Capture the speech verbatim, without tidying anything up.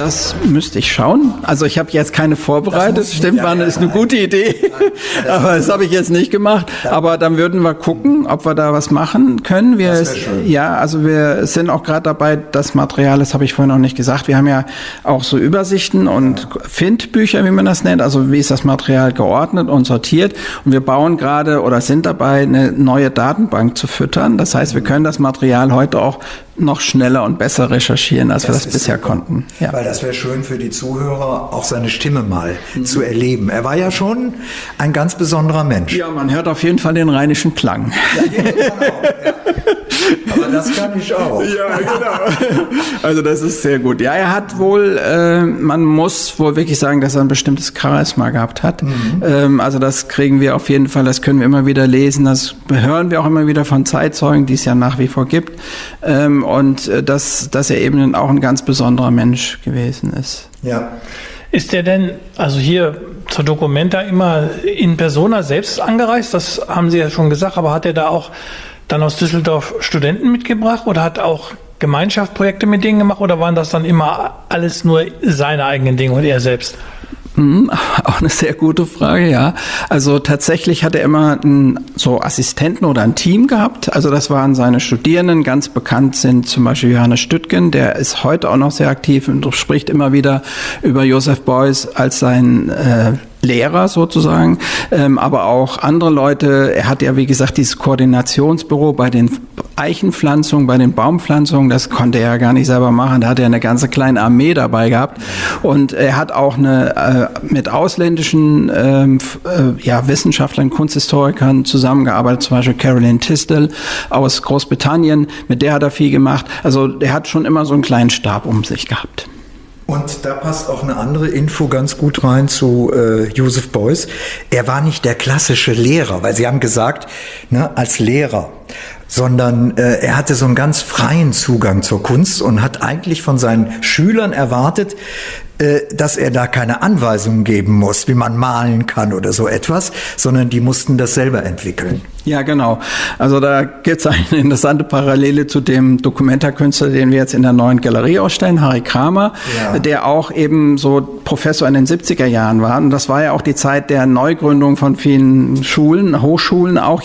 Das müsste ich schauen. Also ich habe jetzt keine vorbereitet. Stimmt, ja, ja, ist eine gute Idee. Nein, das aber das habe ich jetzt nicht gemacht. Aber dann würden wir gucken, ob wir da was machen können. Wir ist, ja, also wir sind auch gerade dabei, das Material, das habe ich vorhin noch nicht gesagt. Wir haben ja auch so Übersichten und Findbücher, wie man das nennt. Also wie ist das Material geordnet und sortiert. Und wir bauen gerade oder sind dabei, eine neue Datenbank zu füttern. Das heißt, wir können das Material heute auch noch schneller und besser recherchieren, als das wir das bisher super. konnten. Ja. Weil das wäre schön für die Zuhörer, auch seine Stimme mal mhm. zu erleben. Er war ja schon ein ganz besonderer Mensch. Ja, man hört auf jeden Fall den rheinischen Klang. Ja, den kann auch, ja. Aber das kann ich auch. Ja, genau. Also das ist sehr gut. Ja, er hat wohl, äh, man muss wohl wirklich sagen, dass er ein bestimmtes Charisma gehabt hat. Mhm. Ähm, also das kriegen wir auf jeden Fall, das können wir immer wieder lesen, das hören wir auch immer wieder von Zeitzeugen, die es ja nach wie vor gibt. Ähm, und äh, dass, dass er eben auch ein ganz besonderer Mensch gewesen ist. Ja. Ist der denn, also hier zur Documenta immer in persona selbst angereist? Das haben Sie ja schon gesagt, aber hat er da auch dann aus Düsseldorf Studenten mitgebracht oder hat auch Gemeinschaftsprojekte mit denen gemacht oder waren das dann immer alles nur seine eigenen Dinge und er selbst? Hm, auch eine sehr gute Frage, ja. Also tatsächlich hat er immer einen, so Assistenten oder ein Team gehabt. Also das waren seine Studierenden. Ganz bekannt sind zum Beispiel Johannes Stüttgen, der ist heute auch noch sehr aktiv und spricht immer wieder über Joseph Beuys als sein äh, Lehrer sozusagen, ähm, aber auch andere Leute. Er hat ja, wie gesagt, dieses Koordinationsbüro bei den Eichenpflanzungen, bei den Baumpflanzungen, das konnte er ja gar nicht selber machen. Da hat er eine ganze kleine Armee dabei gehabt. Und er hat auch eine, äh, mit ausländischen ähm, äh, ja, Wissenschaftlern, Kunsthistorikern zusammengearbeitet, zum Beispiel Caroline Tisdall aus Großbritannien, mit der hat er viel gemacht. Also er hat schon immer so einen kleinen Stab um sich gehabt. Und da passt auch eine andere Info ganz gut rein zu äh, Joseph Beuys. Er war nicht der klassische Lehrer, weil Sie haben gesagt, ne, als Lehrer, sondern äh, er hatte so einen ganz freien Zugang zur Kunst und hat eigentlich von seinen Schülern erwartet, äh, dass er da keine Anweisungen geben muss, wie man malen kann oder so etwas, sondern die mussten das selber entwickeln. Ja, genau. Also da gibt es eine interessante Parallele zu dem Documenta-Künstler, den wir jetzt in der neuen Galerie ausstellen, Harry Kramer, ja. der auch eben so Professor in den siebziger Jahren war. Und das war ja auch die Zeit der Neugründung von vielen Schulen, Hochschulen auch